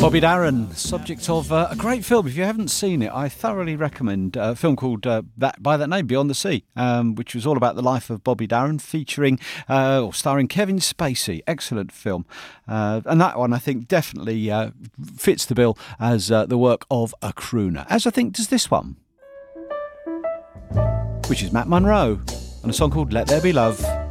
Bobby Darin, subject of a great film. If you haven't seen it, I thoroughly recommend a film called that by that name, Beyond the Sea, which was all about the life of Bobby Darin, featuring or starring Kevin Spacey. Excellent film. And that one, I think, definitely fits the bill as the work of a crooner, as I think does this one, which is Matt Monro, and a song called Let There Be Love.